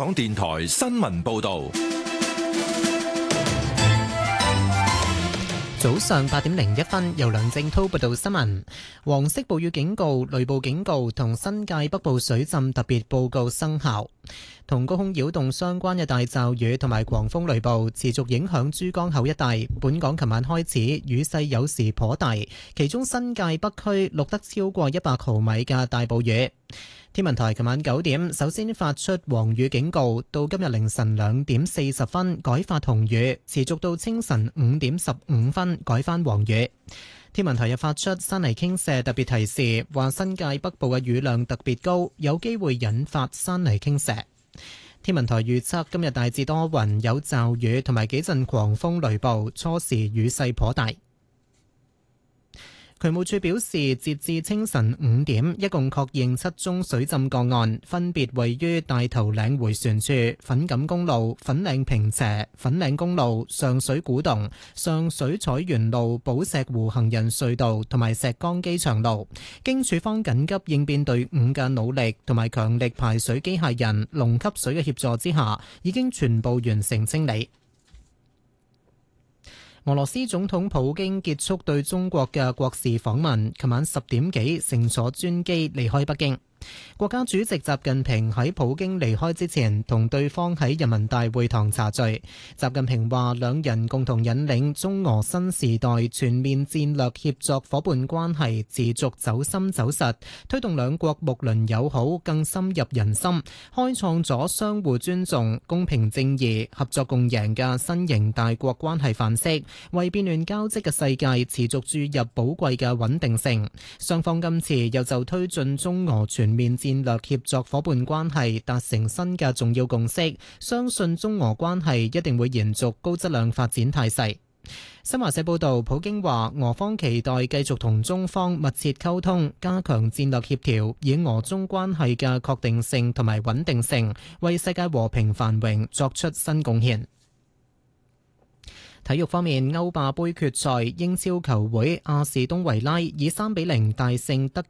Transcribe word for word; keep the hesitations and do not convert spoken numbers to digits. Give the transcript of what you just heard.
港電台新聞報道。 早上八點零一分，由梁正滔報道新聞。黃色暴雨警告、雷暴警告同新界北部水浸特別報告生效。同高空擾動相關嘅大驟雨同埋狂風雷暴持續影響珠江口一帶。本港琴晚開始雨勢有時頗大，其中新界北區錄得超過一百毫米嘅大暴雨。天文台琴晚九點首先發出黃雨警告，到今日凌晨兩點四十分改發紅雨，持續到清晨五點十五分改返黃雨。天文台又發出山泥傾瀉特別提示，話新界北部嘅雨量特別高，有機會引發山泥傾瀉。天文台預測今日大致多雲，有驟雨同埋幾陣狂風雷暴，初時雨勢頗大。渠務署表示，截至清晨五點，一共確認七宗水浸個案，分別位於大頭嶺迴旋處、粉錦公路、粉嶺坪輋、粉嶺公路、上水古洞、上水彩園路、寶石湖行人隧道同埋石崗機場路。經署方緊急應變隊伍嘅努力同埋強力排水機械人、龍吸水嘅協助之下，已經全部完成清理。俄羅斯總統普京結束對中國嘅國事訪問，琴晚十點幾乘坐專機離開北京。國家主席習近平喺普京離開之前，同對方喺人民大會堂茶聚。習近平話，兩人共同引領中俄新時代全面戰略協作夥伴關係持續走深走實，推動兩國睦鄰友好更深入人心，開創咗相互尊重、公平正義、合作共贏嘅新型大國關係範式，為變亂交織嘅世界持續注入寶貴嘅穩定性。雙方今次又就推進中俄全面戰略協作夥伴關係達成新嘅重要共識，相信中俄關係一定會延續高質量發展態勢。新華社報道，普京話俄方期待繼續同中方密切溝通，加強戰略協調，以俄中關係嘅確定性同埋穩定性，為世界和平繁榮作出新貢獻。體育方面，歐霸盃決賽，英超球會阿士東維拉以三比零大勝德